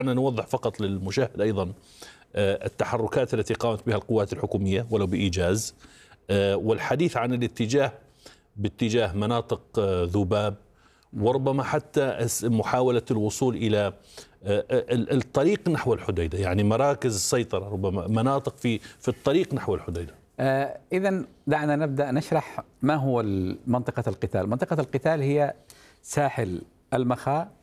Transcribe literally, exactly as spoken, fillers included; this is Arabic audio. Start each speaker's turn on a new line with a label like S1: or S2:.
S1: نوضح فقط للمشاهد أيضا التحركات التي قامت بها القوات الحكومية ولو بإيجاز، والحديث عن الاتجاه باتجاه مناطق ذوباب، وربما حتى محاولة الوصول إلى الطريق نحو الحديدة، يعني مراكز السيطرة، ربما مناطق في في الطريق نحو الحديدة.
S2: آه إذن دعنا نبدأ نشرح ما هو منطقة القتال. منطقة القتال هي ساحل المخا